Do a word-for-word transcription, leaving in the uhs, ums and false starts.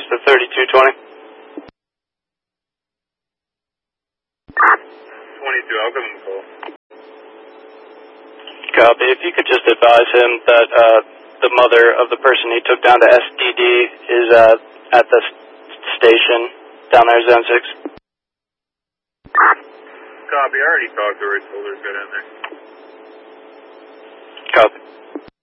to thirty-two twenty. twenty-two, I'll give him a call. Copy. If you could just advise him that uh, the mother of the person he took down to S D D is uh, at the station down there, Zone six. Copy, I already talked to her, I told her to go down there. Copy.